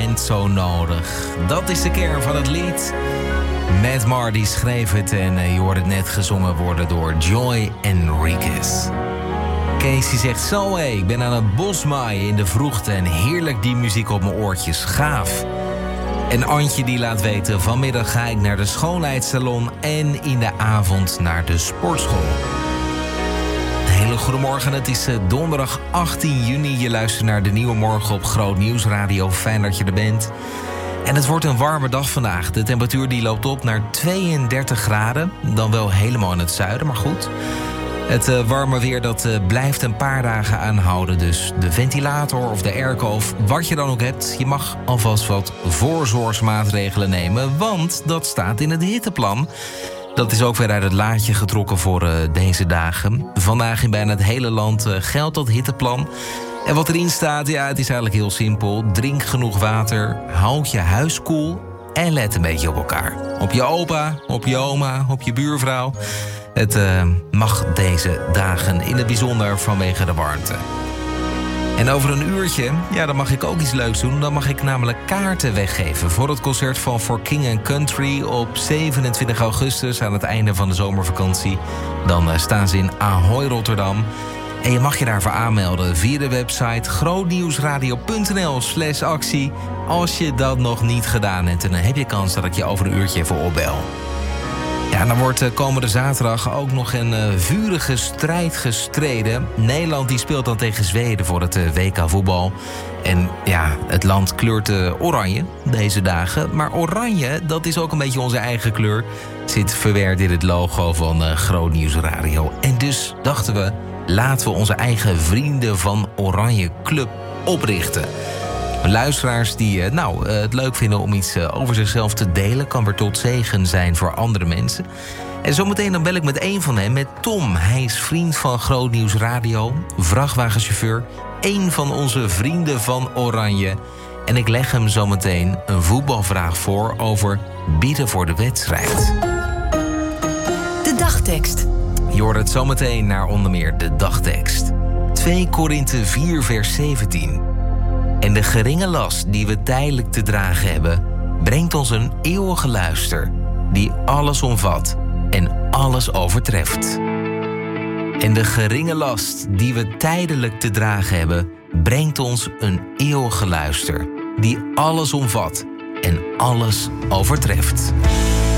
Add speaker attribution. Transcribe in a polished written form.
Speaker 1: bent zo nodig. Dat is de kern van het lied. Matt Mardy schreef het en je hoort het net gezongen worden door Joy Enriquez. Casey zegt zo, ik ben aan het bosmaaien in de vroegte en heerlijk die muziek op mijn oortjes, gaaf. En Antje die laat weten, vanmiddag ga ik naar de schoonheidssalon en in de avond naar de sportschool. Een hele goede morgen, het is donderdag 18 juni. Je luistert naar de Nieuwe Morgen op Groot Nieuws Radio. Fijn dat je er bent. En het wordt een warme dag vandaag. De temperatuur die loopt op naar 32 graden. Dan wel helemaal in het zuiden, maar goed. Het warme weer dat blijft een paar dagen aanhouden. Dus de ventilator of de airco of wat je dan ook hebt, je mag alvast wat voorzorgsmaatregelen nemen. Want dat staat in het hitteplan. Dat is ook weer uit het laadje getrokken voor deze dagen. Vandaag in bijna het hele land geldt dat hitteplan. En wat erin staat, ja, het is eigenlijk heel simpel. Drink genoeg water, houd je huis koel en let een beetje op elkaar. Op je opa, op je oma, op je buurvrouw. Het mag deze dagen in het bijzonder vanwege de warmte. En over een uurtje, ja, dan mag ik ook iets leuks doen. Dan mag ik namelijk kaarten weggeven voor het concert van For King & Country op 27 augustus aan het einde van de zomervakantie. Dan staan ze in Ahoy, Rotterdam. En je mag je daarvoor aanmelden via de website grootnieuwsradio.nl/actie. Als je dat nog niet gedaan hebt, dan heb je kans dat ik je over een uurtje even opbel. Ja, dan wordt komende zaterdag ook nog een vurige strijd gestreden. Nederland die speelt dan tegen Zweden voor het WK voetbal. En ja, het land kleurt oranje deze dagen. Maar oranje, dat is ook een beetje onze eigen kleur. Zit verwerkt in het logo van Groot Nieuws Radio. En dus dachten we, laten we onze eigen Vrienden van Oranje Club oprichten. Luisteraars die het leuk vinden om iets over zichzelf te delen, kan weer tot zegen zijn voor andere mensen. En zometeen dan bel ik met een van hen, met Tom. Hij is vriend van Groot Nieuws Radio, vrachtwagenchauffeur, één van onze Vrienden van Oranje. En ik leg hem zometeen een voetbalvraag voor over bidden voor de wedstrijd.
Speaker 2: De dagtekst.
Speaker 1: Je hoort het zometeen naar onder meer de dagtekst. 2 Korinthe 4 vers 17. En de geringe last die we tijdelijk te dragen hebben, brengt ons een eeuwige luister die alles omvat en alles overtreft. En de geringe last die we tijdelijk te dragen hebben, brengt ons een eeuwige luister die alles omvat en alles overtreft.